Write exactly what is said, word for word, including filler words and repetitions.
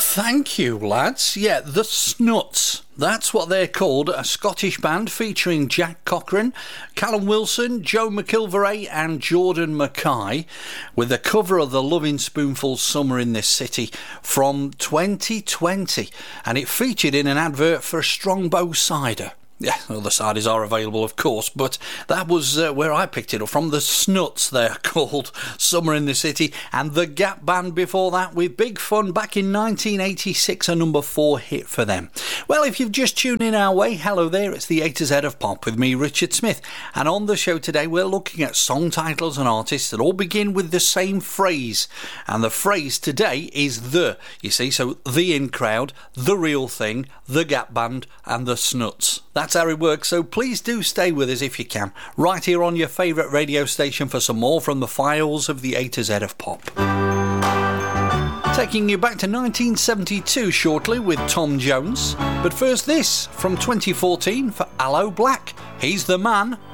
Thank you, lads. Yeah, the Snuts. That's what they're called, a Scottish band featuring Jack Cochran, Callum Wilson, Joe McIlvaray and Jordan Mackay, with a cover of the Loving Spoonful's Summer in This City from twenty twenty, and it featured in an advert for Strongbow cider. Yeah, other ciders are available, of course, but that was uh, where I picked it up from. The Snuts, they're called, Summer in the City, and the Gap Band before that with Big Fun back in nineteen eighty-six, a number four hit for them. Well, if you've just tuned in our way, hello there, it's the A to Z of Pop with me, Richard Smith, and on the show today we're looking at song titles and artists that all begin with the same phrase, and the phrase today is the, you see, so the In Crowd, the Real Thing, the Gap Band and the Snuts. That's how it works, so please do stay with us if you can, right here on your favourite radio station for some more from the files of the A to Z of Pop. Taking you back to nineteen seventy-two shortly with Tom Jones, but first this from twenty fourteen for Aloe Blacc. He's the man